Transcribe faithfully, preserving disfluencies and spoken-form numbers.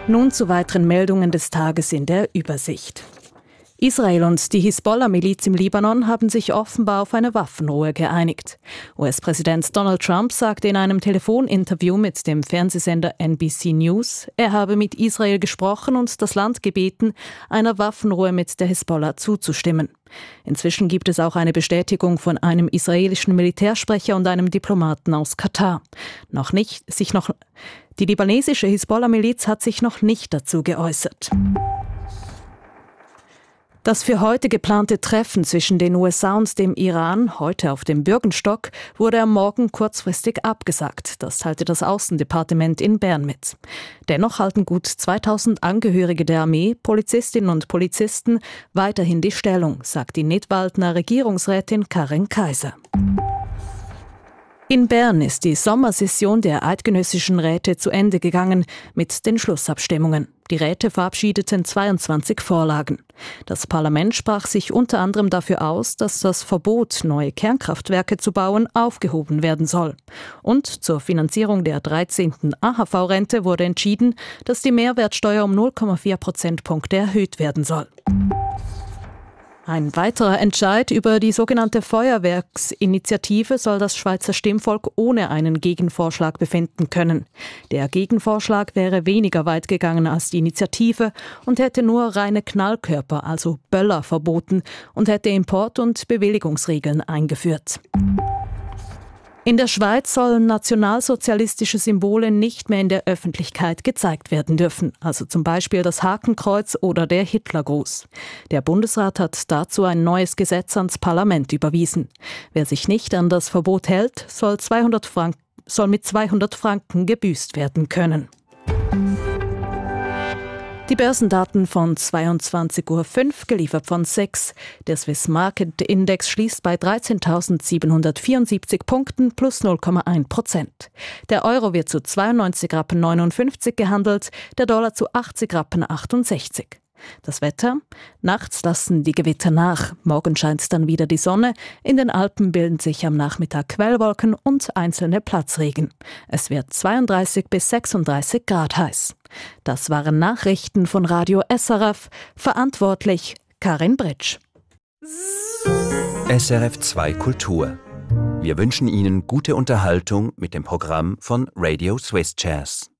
Nun zu weiteren Meldungen des Tages in der Übersicht. Israel und die Hisbollah-Miliz im Libanon haben sich offenbar auf eine Waffenruhe geeinigt. U S-Präsident Donald Trump sagte in einem Telefoninterview mit dem Fernsehsender N B C News, er habe mit Israel gesprochen und das Land gebeten, einer Waffenruhe mit der Hisbollah zuzustimmen. Inzwischen gibt es auch eine Bestätigung von einem israelischen Militärsprecher und einem Diplomaten aus Katar. Noch nicht, sich noch, die libanesische Hisbollah-Miliz hat sich noch nicht dazu geäußert. Das für heute geplante Treffen zwischen den U S A und dem Iran, heute auf dem Bürgenstock, wurde am Morgen kurzfristig abgesagt. Das teilte das Außendepartement in Bern mit. Dennoch halten gut zweitausend Angehörige der Armee, Polizistinnen und Polizisten weiterhin die Stellung, sagt die Nidwaldner Regierungsrätin Karin Kaiser. In Bern ist die Sommersession der eidgenössischen Räte zu Ende gegangen mit den Schlussabstimmungen. Die Räte verabschiedeten zweiundzwanzig Vorlagen. Das Parlament sprach sich unter anderem dafür aus, dass das Verbot, neue Kernkraftwerke zu bauen, aufgehoben werden soll. Und zur Finanzierung der dreizehnten A H V-Rente wurde entschieden, dass die Mehrwertsteuer um null Komma vier Prozentpunkte erhöht werden soll. Ein weiterer Entscheid über die sogenannte Feuerwerksinitiative soll das Schweizer Stimmvolk ohne einen Gegenvorschlag befinden können. Der Gegenvorschlag wäre weniger weit gegangen als die Initiative und hätte nur reine Knallkörper, also Böller, verboten und hätte Import- und Bewilligungsregeln eingeführt. In der Schweiz sollen nationalsozialistische Symbole nicht mehr in der Öffentlichkeit gezeigt werden dürfen, also zum Beispiel das Hakenkreuz oder der Hitlergruß. Der Bundesrat hat dazu ein neues Gesetz ans Parlament überwiesen. Wer sich nicht an das Verbot hält, soll, zweihundert Franken, soll mit zweihundert Franken gebüßt werden können. Die Börsendaten von zweiundzwanzig Uhr fünf, geliefert von S E X. Der Swiss Market Index schließt bei dreizehntausendsiebenhundertvierundsiebzig Punkten plus null Komma eins Prozent. Der Euro wird zu zweiundneunzig Rappen neunundfünfzig gehandelt, der Dollar zu achtzig Rappen achtundsechzig. Das Wetter? Nachts lassen die Gewitter nach. Morgen scheint dann wieder die Sonne. In den Alpen bilden sich am Nachmittag Quellwolken und einzelne Platzregen. Es wird zweiunddreißig bis sechsunddreißig Grad heiß. Das waren Nachrichten von Radio S R F. Verantwortlich Karin Britsch. S R F zwei Kultur. Wir wünschen Ihnen gute Unterhaltung mit dem Programm von Radio Swiss Jazz.